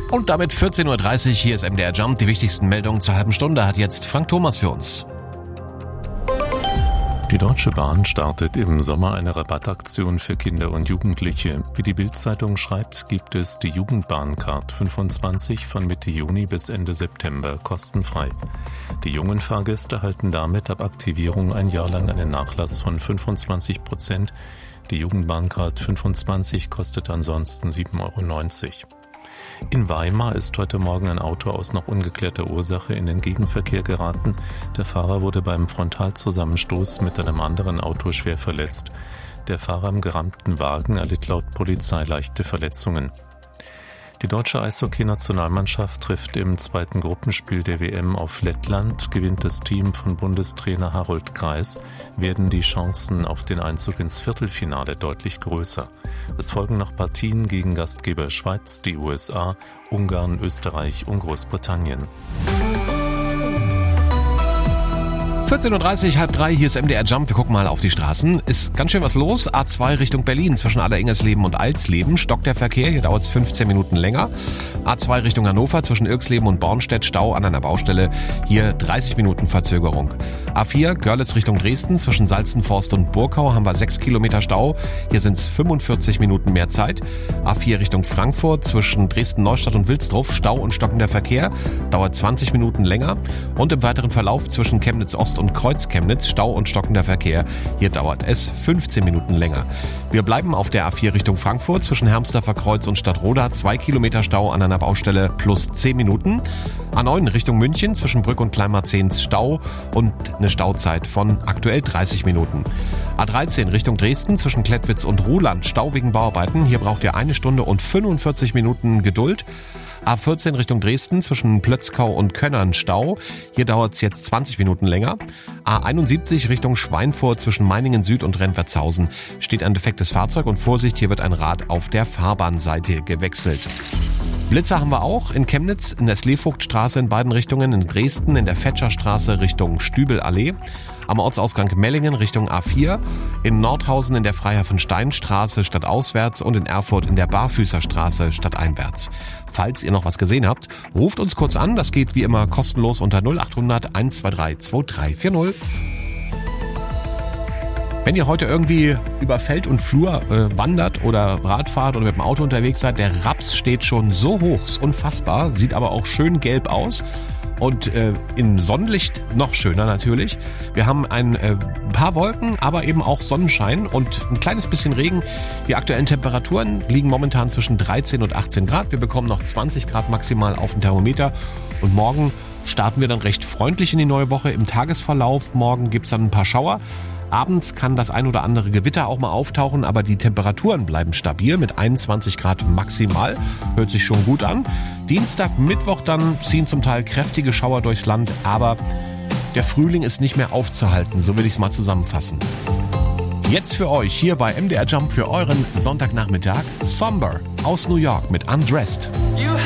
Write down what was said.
Und damit 14.30 Uhr, hier ist MDR Jump. Die wichtigsten Meldungen zur halben Stunde hat jetzt Frank Thomas für uns. Die Deutsche Bahn startet im Sommer eine Rabattaktion für Kinder und Jugendliche. Wie die Bild-Zeitung schreibt, gibt es die Jugendbahncard 25 von Mitte Juni bis Ende September kostenfrei. Die jungen Fahrgäste erhalten damit ab Aktivierung ein Jahr lang einen Nachlass von 25%. Die Jugendbahncard 25 kostet ansonsten 7,90 €. In Weimar ist heute Morgen ein Auto aus noch ungeklärter Ursache in den Gegenverkehr geraten. Der Fahrer wurde beim Frontalzusammenstoß mit einem anderen Auto schwer verletzt. Der Fahrer im gerammten Wagen erlitt laut Polizei leichte Verletzungen. Die deutsche Eishockey-Nationalmannschaft trifft im zweiten Gruppenspiel der WM auf Lettland. Gewinnt das Team von Bundestrainer Harold Kreis, werden die Chancen auf den Einzug ins Viertelfinale deutlich größer. Es folgen noch Partien gegen Gastgeber Schweiz, die USA, Ungarn, Österreich und Großbritannien. 14.30 Uhr, halb drei, hier ist MDR Jump. Wir gucken mal auf die Straßen. Ist ganz schön was los. A2 Richtung Berlin zwischen Alleringersleben und Alsleben. Stockt der Verkehr, hier dauert es 15 Minuten länger. A2 Richtung Hannover zwischen Irxleben und Bornstedt. Stau an einer Baustelle. Hier 30 Minuten Verzögerung. A4 Görlitz Richtung Dresden zwischen Salzenforst und Burkau haben wir 6 Kilometer Stau. Hier sind es 45 Minuten mehr Zeit. A4 Richtung Frankfurt zwischen Dresden-Neustadt und Wilsdruff. Stau und stockender Verkehr. Dauert 20 Minuten länger. Und im weiteren Verlauf zwischen Chemnitz-Ost und Kreuz-Chemnitz, Stau und stockender Verkehr. Hier dauert es 15 Minuten länger. Wir bleiben auf der A4 Richtung Frankfurt zwischen Hermsdorfer Kreuz und Stadtroda. 2 Kilometer Stau an einer Baustelle plus 10 Minuten. A9 Richtung München zwischen Brück und Kleinmarzehns Stau und eine Stauzeit von aktuell 30 Minuten. A13 Richtung Dresden zwischen Klettwitz und Ruhland. Stau wegen Bauarbeiten. Hier braucht ihr 1 Stunde und 45 Minuten Geduld. A14 Richtung Dresden zwischen Plötzkau und Könnern Stau. Hier dauert es jetzt 20 Minuten länger. A71 Richtung Schweinfurt zwischen Meiningen Süd und Rentwertshausen steht ein defektes Fahrzeug und Vorsicht, hier wird ein Rad auf der Fahrbahnseite gewechselt. Blitzer haben wir auch in Chemnitz, in der Sleevogtstraße in beiden Richtungen, in Dresden in der Fetscherstraße Richtung Stübelallee, am Ortsausgang Mellingen Richtung A4, in Nordhausen in der Freihafensteinstraße stadtauswärts und in Erfurt in der Barfüßerstraße stadteinwärts. Falls ihr noch was gesehen habt, ruft uns kurz an, das geht wie immer kostenlos unter 0800 123 2340. Wenn ihr heute irgendwie über Feld und Flur wandert oder Radfahrt oder mit dem Auto unterwegs seid, der Raps steht schon so hoch, ist unfassbar, sieht aber auch schön gelb aus und im Sonnenlicht noch schöner natürlich. Wir haben ein paar Wolken, aber eben auch Sonnenschein und ein kleines bisschen Regen. Die aktuellen Temperaturen liegen momentan zwischen 13 und 18 Grad. Wir bekommen noch 20 Grad maximal auf dem Thermometer und morgen starten wir dann recht freundlich in die neue Woche. Im Tagesverlauf morgen gibt's dann ein paar Schauer. Abends kann das ein oder andere Gewitter auch mal auftauchen, aber die Temperaturen bleiben stabil mit 21 Grad maximal. Hört sich schon gut an. Dienstag, Mittwoch dann ziehen zum Teil kräftige Schauer durchs Land, aber der Frühling ist nicht mehr aufzuhalten, so will ich es mal zusammenfassen. Jetzt für euch hier bei MDR Jump für euren Sonntagnachmittag Somber aus New York mit Undressed. You